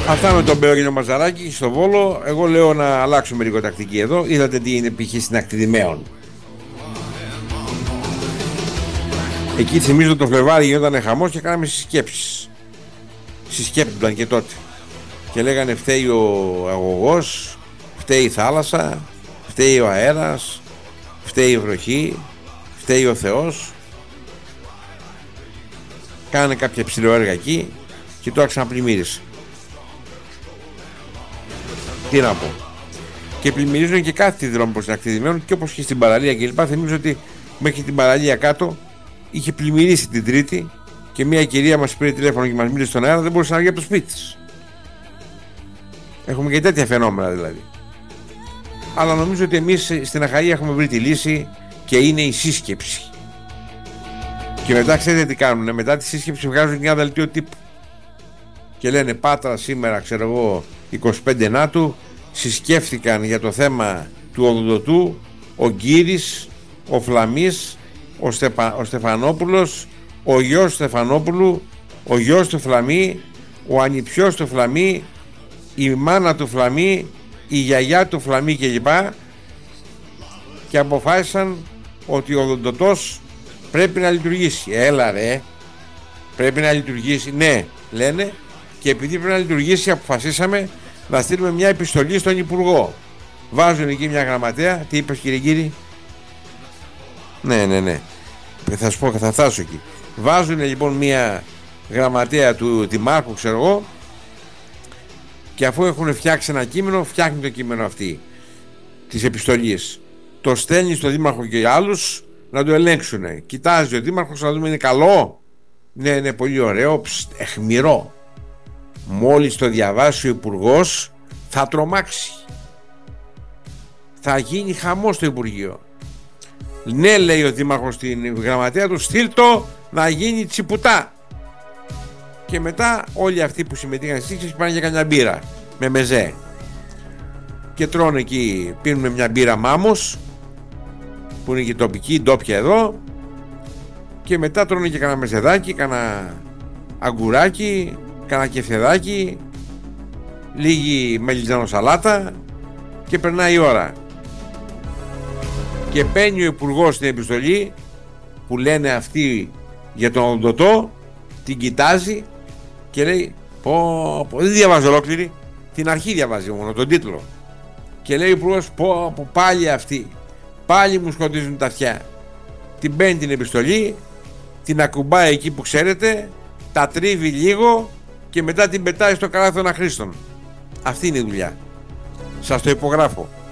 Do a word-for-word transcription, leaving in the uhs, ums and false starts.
Αυτά με τον Μπέο και τον Μαζαράκη στο Βόλο. Εγώ λέω να αλλάξουμε λίγο τακτική εδώ. Είδατε τι είναι π.χ. στην Ακτιδημαίων. Εκεί θυμίζω το Φλεβάρι γινόταν χαμός και κάναμε συσκέψεις. Συσκέπτονταν και τότε. Και λέγανε φταίει ο αγωγός, φταίει η θάλασσα, φταίει ο αέρας, φταίει η βροχή, φταίει ο Θεός. Κάνε κάποια ψηλοέργα εκεί και τώρα ξαναπλημμύρισε. Τι να πω. Και πλημμυρίζουν και κάθε δρόμο προς την Ακτιδημαίων και όπως και στην παραλία κλπ. Θυμίζω ότι μέχρι την παραλία κάτω είχε πλημμυρίσει την Τρίτη και μια κυρία μας πήρε τηλέφωνο και μας μίλησε στον αέρα, δεν μπορούσε να βγει από το σπίτι της. Έχουμε και τέτοια φαινόμενα δηλαδή. Αλλά νομίζω ότι εμείς στην Αχαΐα έχουμε βρει τη λύση και είναι η σύσκεψη. Και μετά ξέρετε τι κάνουνε, μετά τη σύσκεψη βγάζουν μια δελτίο τύπου και λένε Πάτρα σήμερα, ξέρω εγώ, είκοσι πέντε Νάτου, συσκέφθηκαν για το θέμα του ογδοντοτού ο Γκύρης, ο Φλαμής, ο, Στεπα... ο Στεφανόπουλος, ο γιος του Στεφανόπουλου, ο γιος του Φλαμή, ο ανιψιός του Φλαμή, η μάνα του Φλαμή, η γιαγιά του Φλαμή κλπ. Και αποφάσισαν ότι ο ογδοντοτός πρέπει να λειτουργήσει. Έλα ρε, πρέπει να λειτουργήσει. Ναι, λένε, και επειδή πρέπει να λειτουργήσει αποφασίσαμε να στείλουμε μια επιστολή στον Υπουργό. Βάζουν εκεί μια γραμματέα. Τι είπες κύριε Κύρι? Ναι, ναι, ναι. Θα σου πω, θα φτάσω εκεί. Βάζουν λοιπόν μια γραμματέα του Δημάρχου, ξέρω εγώ, και αφού έχουν φτιάξει ένα κείμενο, φτιάχνει το κείμενο αυτή της επιστολής. Το στέλνει στον Δήμαρχο και άλλους να το ελέγξουν. Κοιτάζει ο Δήμαρχος να δούμε είναι καλό. Ναι, είναι πολύ ωραίο. Ψ, αιχμηρό. Μόλις το διαβάσει ο Υπουργός θα τρομάξει. Θα γίνει χαμός στο Υπουργείο. Ναι, λέει ο Δήμαρχος στην γραμματέα του, στείλ το να γίνει τσιπουτά. Και μετά όλοι αυτοί που συμμετείχαν στις σύξεις πάνε για κανένα μπύρα με μεζέ και τρώνε εκεί, πίνουν μια μπύρα Μάμος που είναι και τοπική, ντόπια εδώ, και μετά τρώνε και κανένα μεζεδάκι, κανένα αγκουράκι, κανένα κεφτεδάκι, λίγη μελιτζάνο σαλάτα και περνάει η ώρα. Και παίρνει ο Υπουργός την επιστολή που λένε αυτοί για τον ογδοντοτό, την κοιτάζει και λέει πω, πω, δεν διαβάζει ολόκληρη, την αρχή διαβάζει μόνο, τον τίτλο, και λέει ο Υπουργός πω, πω, πάλι αυτοί, πάλι μου σκοτίζουν τα αυτιά. Την παίρνει την επιστολή, την ακουμπάει εκεί που ξέρετε, τα τρίβει λίγο και μετά την πετάει στο καλάθι των αχρήστων. Αυτή είναι η δουλειά. Σας το υπογράφω.